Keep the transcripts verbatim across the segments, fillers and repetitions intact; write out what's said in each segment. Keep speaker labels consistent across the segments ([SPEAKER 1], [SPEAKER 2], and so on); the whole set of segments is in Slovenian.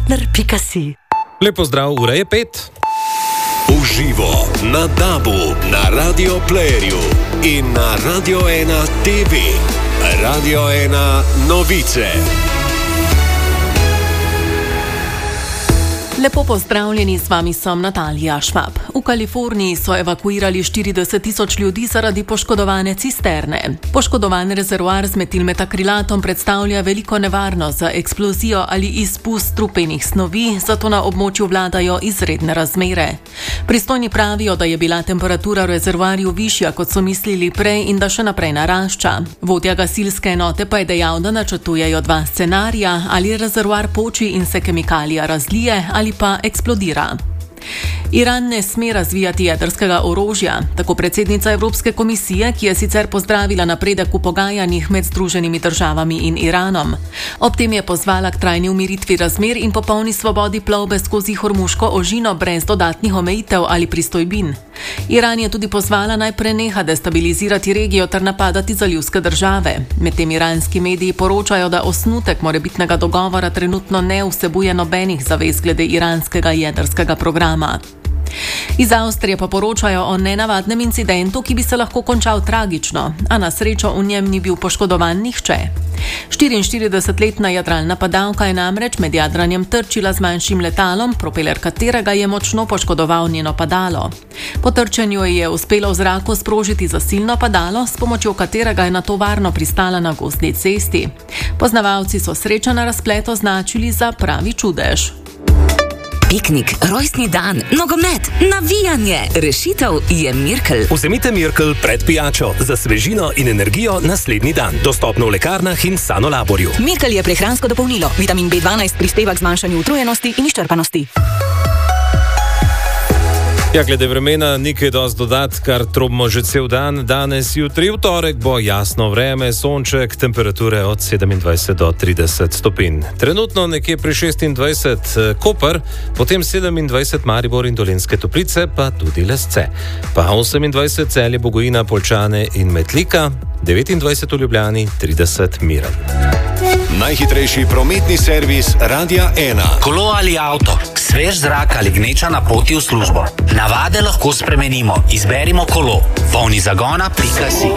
[SPEAKER 1] partner pika si.
[SPEAKER 2] Lepo zdrav, ura je pet.
[SPEAKER 3] Uživo na Dabu, na Radio Playerju in na Radio ena T V. Radio ena novice.
[SPEAKER 4] Lepo pozdravljeni, z vami sem Natalija Švab. V Kaliforniji so evakuirali štirideset tisoč ljudi zaradi poškodovane cisterne. Poškodovan rezervoar z metilmetakrilatom predstavlja veliko nevarnost za eksplozijo ali izpust strupenih snovi, zato na območju vladajo izredne razmere. Pristojni pravijo, da je bila temperatura v rezervoarju višja, kot so mislili prej in da še naprej narašča. Vodja gasilske enote pa je dejal, da načrtujejo dva scenarija, ali rezervoar poči in se kemikalija razlije ali pa eksplodira. Iran ne sme razvijati jedrskega orožja, tako predsednica Evropske komisije, ki je sicer pozdravila napredek v pogajanjih med Združenimi državami in Iranom. Ob tem je pozvala k trajni umiritvi razmer in popolni svobodi plovbe skozi Hormuško ožino brez dodatnih omejitev ali pristojbin. Iran je tudi pozvala naj preneha destabilizirati regijo ter napadati zalivske države. Medtem iranski mediji poročajo, da osnutek morebitnega dogovora trenutno ne vsebuje nobenih zavez glede iranskega jedrskega programa. Iz Avstrije pa poročajo o nenavadnem incidentu, ki bi se lahko končal tragično, a na srečo v njem ni bil poškodovan nihče. štiriinštiridesetletna jadralna padalka je namreč med jadranjem trčila z manjšim letalom, propeler katerega je močno poškodoval njeno padalo. Po trčenju je uspelo v zraku sprožiti zasilno padalo, s pomočjo katerega je nato varno pristala na gozdni cesti. Poznavalci so srečo na razpletu označili za pravi čudež.
[SPEAKER 1] Piknik, rojstni dan, nogomet, navijanje. Rešitev je Mirkel.
[SPEAKER 5] Vzemite Mirkel pred pijačo za svežino in energijo naslednji dan. Dostopno v lekarnah in Sanolaborju.
[SPEAKER 1] Mirkel je prehransko dopolnilo. Vitamin B dvanajst prispeva k zmanjšanju utrujenosti in izčrpanosti.
[SPEAKER 2] Ja, glede vremena ni kaj dosti dodat, kar trobimo že cel dan. Danes, jutri, v torek bo jasno vreme, sonček, temperature od sedemindvajset do trideset stopinj. Trenutno nekje pri šestindvajset Koper, potem sedemindvajset Maribor in Dolenjske Toplice, pa tudi Lesce. Pa osemindvajset Celje, Bogojina, Poljčane in Metlika, devetindvajset v Ljubljani, trideset Miren.
[SPEAKER 3] Najhitrejši prometni servis Radia ena.
[SPEAKER 6] Kolo ali avto, svež zrak ali gneča na poti v službo. Navade lahko spremenimo. Izberimo kolo. polni zagona pika si.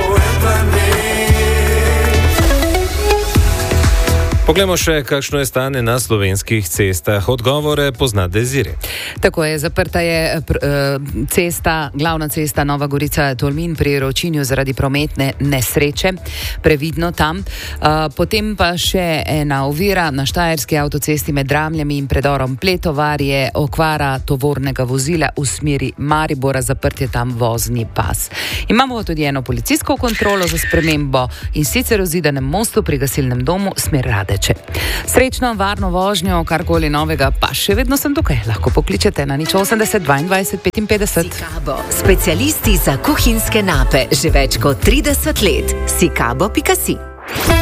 [SPEAKER 2] Poglejmo še, kakšno je stanje na slovenskih cestah. Odgovore pozna Desire.
[SPEAKER 7] Tako je, zaprta je pr, cesta, glavna cesta Nova Gorica-Tolmin pri Ročinju zaradi prometne nesreče. Previdno tam. Potem pa še ena ovira na štajerski avtocesti med Dramljami in predorom Pletovar je okvara tovornega vozila v smeri Maribora, zaprt je tam vozni pas. Imamo tudi eno policijsko kontrolo za spremembo in sicer v Zidanem mostu pri gasilnem domu smer Radeče. Srečno, varno vožnjo, karkoli novega, pa še vedno sem tukaj. Lahko pokličete na nič osemdeset dvaindvajset petinpetdeset.
[SPEAKER 1] Sikabo, specialisti za kuhinjske nape, že več kot trideset let. Sikabo pika si.